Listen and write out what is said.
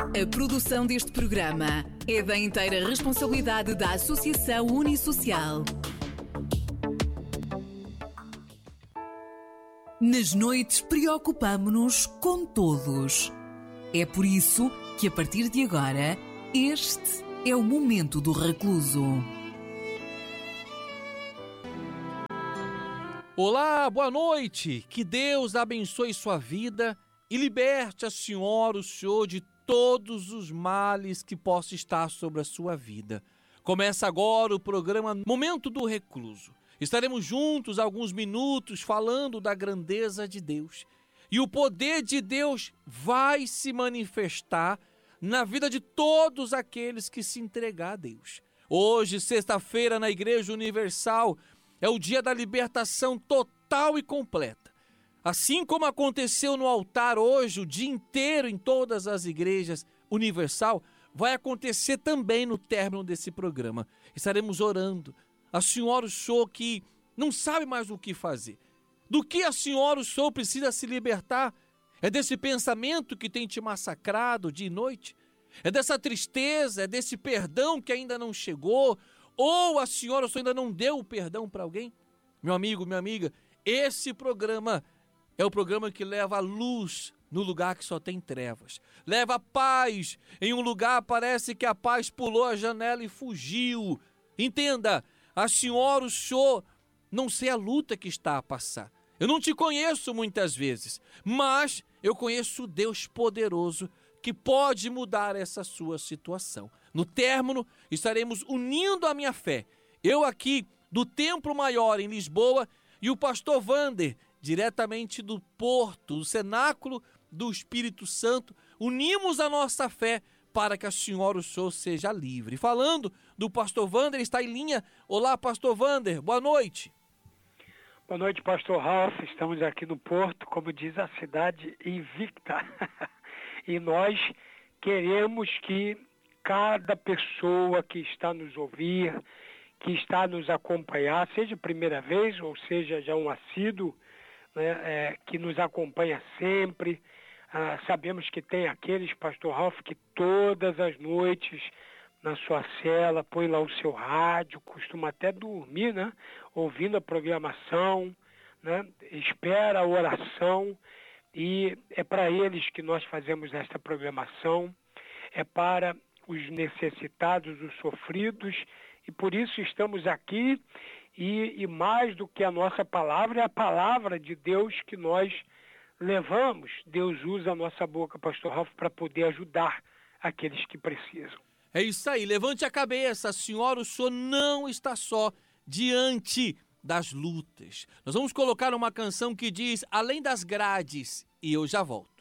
A produção deste programa é da inteira responsabilidade da Associação Unisocial. Nas noites preocupamo-nos com todos. É por isso que a partir de agora, este é o momento do recluso. Olá, boa noite. Que Deus abençoe sua vida e liberte a senhora, o senhor, de todos os males que possam estar sobre a sua vida. Começa agora o programa Momento do Recluso. Estaremos juntos alguns minutos falando da grandeza de Deus. E o poder de Deus vai se manifestar na vida de todos aqueles que se entregar a Deus. Hoje, sexta-feira, na Igreja Universal, é o dia da libertação total e completa. Assim como aconteceu no altar hoje, o dia inteiro em todas as igrejas universal, vai acontecer também no término desse programa. Estaremos orando. A senhora, o senhor que não sabe mais o que fazer. Do que a senhora, o senhor precisa se libertar? É desse pensamento que tem te massacrado dia e noite? É dessa tristeza, é desse perdão que ainda não chegou? Ou a senhora, o senhor ainda não deu o perdão para alguém? Meu amigo, minha amiga, esse programa é o programa que leva a luz no lugar que só tem trevas. Leva a paz em um lugar parece que a paz pulou a janela e fugiu. Entenda, a senhora, o senhor, não sei a luta que está a passar. Eu não te conheço muitas vezes, mas eu conheço o Deus poderoso que pode mudar essa sua situação. No término, estaremos unindo a minha fé. Eu aqui do Templo Maior em Lisboa e o pastor Wander, diretamente do Porto, do Cenáculo do Espírito Santo, unimos a nossa fé para que a senhora, o senhor, seja livre. Falando do pastor Wander, está em linha. Olá, pastor Wander, boa noite. Boa noite, pastor Ralf. Estamos aqui no Porto, como diz a cidade invicta. E nós queremos que cada pessoa que está nos ouvir, que está nos acompanhar, seja a primeira vez ou seja já um assíduo, né, que nos acompanha sempre. Sabemos que tem aqueles, pastor Ralf, que todas as noites na sua cela põe lá o seu rádio, costuma até dormir, né, ouvindo a programação, né, espera a oração, e é para eles que nós fazemos esta programação, é para os necessitados, os sofridos, e por isso estamos aqui, e mais do que a nossa palavra, é a palavra de Deus que nós levamos. Deus usa a nossa boca, pastor Ralf, para poder ajudar aqueles que precisam. É isso aí, levante a cabeça, senhora, o senhor não está só diante das lutas. Nós vamos colocar uma canção que diz Além das Grades, e eu já volto.